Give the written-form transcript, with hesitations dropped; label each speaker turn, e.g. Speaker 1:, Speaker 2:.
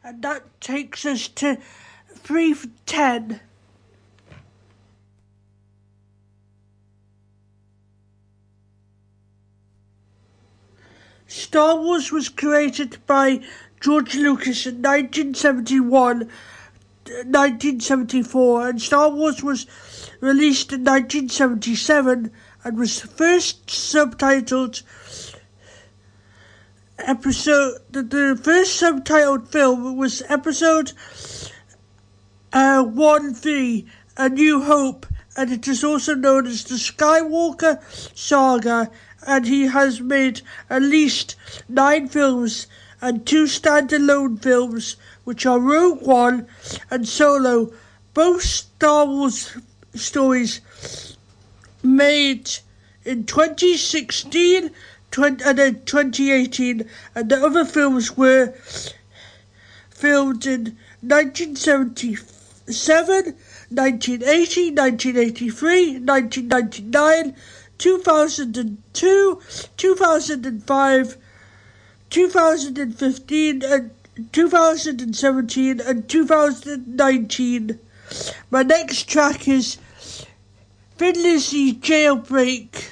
Speaker 1: And that takes us to 3 for 10. Star Wars was created by George Lucas in 1971, 1974, and Star Wars was released in 1977 and was first subtitled the first subtitled film was episode 1-3, A New Hope, and it is also known as the Skywalker Saga, and he has made at least 9 films and 2 standalone films, which are Rogue One and Solo, both Star Wars stories made in 2016 and in 2018, and the other films were filmed in 1977, 1980, 1983, 1999, 2002, 2005, 2015, and 2017, and 2019. My next track is Thin Lizzy Jailbreak.